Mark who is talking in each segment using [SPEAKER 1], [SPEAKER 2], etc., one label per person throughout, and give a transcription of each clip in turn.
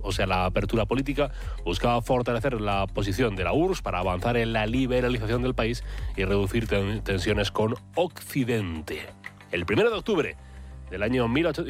[SPEAKER 1] o sea, la apertura política, buscaba fortalecer la posición de la URSS para avanzar en la liberalización del país y reducir tensiones con Occidente. El 1 de octubre del año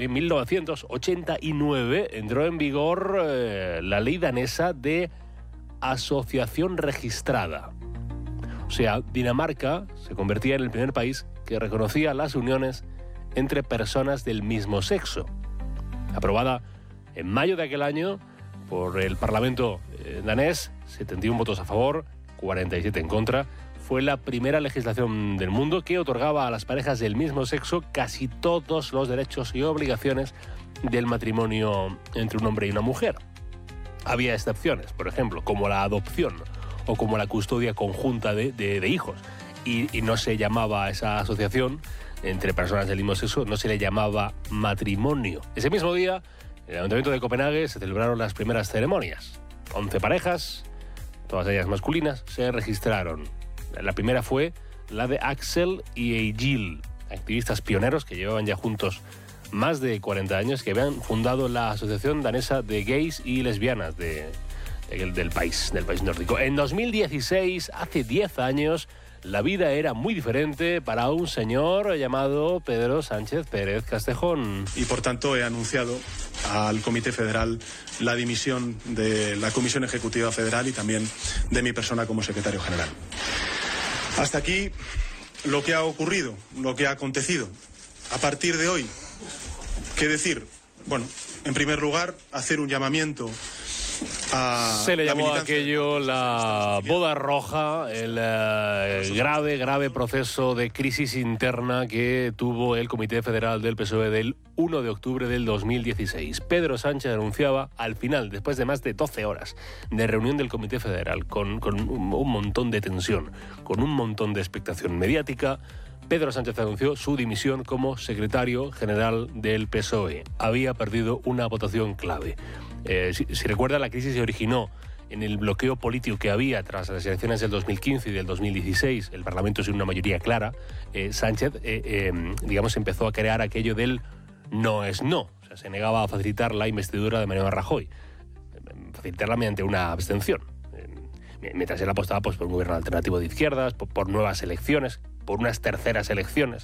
[SPEAKER 1] 1989 entró en vigor la ley danesa de asociación registrada. O sea, Dinamarca se convertía en el primer país que reconocía las uniones entre personas del mismo sexo. Aprobada en mayo de aquel año por el Parlamento danés, 71 votos a favor, 47 en contra, fue la primera legislación del mundo que otorgaba a las parejas del mismo sexo casi todos los derechos y obligaciones del matrimonio entre un hombre y una mujer. Había excepciones, por ejemplo, como la adopción o como la custodia conjunta de hijos. Y no se llamaba a esa asociación entre personas del mismo sexo, no se le llamaba matrimonio. Ese mismo día, en el Ayuntamiento de Copenhague se celebraron las primeras ceremonias. 11 parejas, todas ellas masculinas, se registraron. La primera fue la de Axel y Egil, activistas pioneros que llevaban ya juntos más de 40 años, que habían fundado la Asociación Danesa de Gays y Lesbianas del país nórdico. En 2016, hace 10 años, la vida era muy diferente para un señor llamado Pedro Sánchez Pérez Castejón.
[SPEAKER 2] Y por tanto he anunciado al Comité Federal la dimisión de la Comisión Ejecutiva Federal y también de mi persona como secretario general. Hasta aquí lo que ha ocurrido, lo que ha acontecido. A partir de hoy, ¿qué decir? Bueno, en primer lugar, hacer un llamamiento a...
[SPEAKER 1] Se le llamó aquello la boda roja, el grave proceso de crisis interna que tuvo el Comité Federal del PSOE del 1 de octubre del 2016. Pedro Sánchez anunciaba al final, después de más de 12 horas de reunión del Comité Federal, con un montón de tensión, con un montón de expectación mediática, Pedro Sánchez anunció su dimisión como secretario general del PSOE. Había perdido una votación clave. Si recuerda, la crisis se originó en el bloqueo político que había tras las elecciones del 2015 y del 2016. El Parlamento sin una mayoría clara. Sánchez, empezó a crear aquello del no es no. O sea, se negaba a facilitar la investidura de Mariano Rajoy. Facilitarla mediante una abstención. Mientras él apostaba por un gobierno alternativo de izquierdas, por nuevas elecciones, por unas terceras elecciones.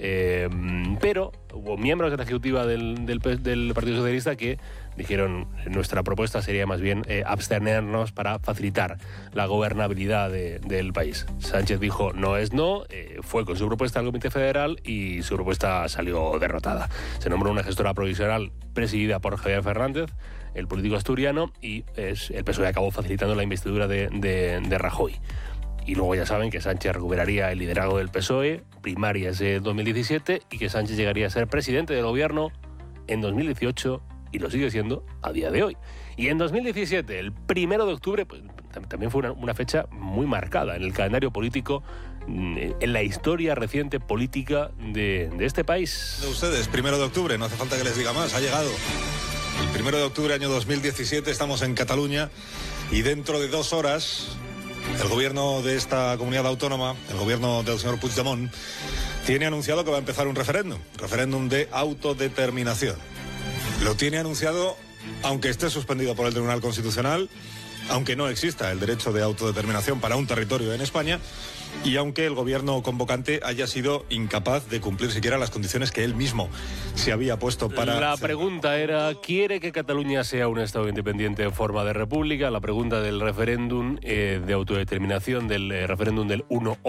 [SPEAKER 1] Pero hubo miembros de la ejecutiva del Partido Socialista que dijeron: nuestra propuesta sería más bien abstenernos para facilitar la gobernabilidad del país. Sánchez dijo no es no, fue con su propuesta al Comité Federal y su propuesta salió derrotada. Se nombró una gestora provisional presidida por Javier Fernández, el político asturiano, y el PSOE acabó facilitando la investidura de Rajoy. Y luego ya saben que Sánchez recuperaría el liderazgo del PSOE, primarias de 2017, y que Sánchez llegaría a ser presidente del gobierno en 2018, y lo sigue siendo a día de hoy. Y en 2017, el 1 de octubre, pues, también fue una fecha muy marcada en el calendario político, en la historia reciente política de este país.
[SPEAKER 3] De ustedes, 1 de octubre, no hace falta que les diga más, ha llegado. El 1 de octubre, año 2017, estamos en Cataluña, y dentro de 2 horas... el gobierno de esta comunidad autónoma, el gobierno del señor Puigdemont, tiene anunciado que va a empezar un referéndum de autodeterminación. Lo tiene anunciado aunque esté suspendido por el Tribunal Constitucional, aunque no exista el derecho de autodeterminación para un territorio en España, y aunque el gobierno convocante haya sido incapaz de cumplir siquiera las condiciones que él mismo se había puesto para...
[SPEAKER 1] La pregunta era, ¿quiere que Cataluña sea un Estado independiente en forma de república? La pregunta del referéndum de autodeterminación, del referéndum del 1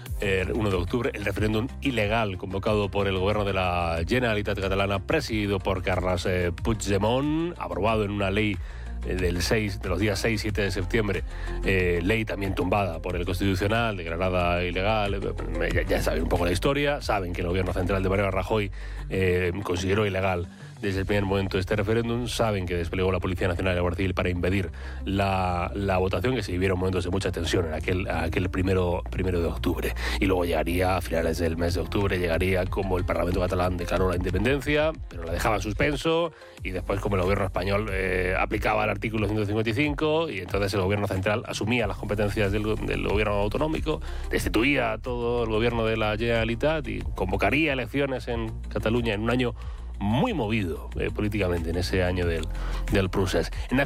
[SPEAKER 1] de octubre, el referéndum ilegal convocado por el gobierno de la Generalitat Catalana, presidido por Carles Puigdemont, aprobado en una ley de los días 6 y 7 de septiembre, ley también tumbada por el Constitucional, declarada ilegal. Ya saben un poco la historia, saben que el gobierno central de Mariano Rajoy consideró ilegal desde el primer momento este referéndum, saben que desplegó la Policía Nacional y la Guardia Civil para impedir la votación, que se vivieron momentos de mucha tensión en aquel primero de octubre. Y luego llegaría, a finales del mes de octubre, llegaría como el Parlamento catalán declaró la independencia, pero la dejaba en suspenso, y después como el gobierno español aplicaba el artículo 155, y entonces el gobierno central asumía las competencias del gobierno autonómico, destituía a todo el gobierno de la Generalitat y convocaría elecciones en Cataluña en un año muy movido políticamente, en ese año del procés.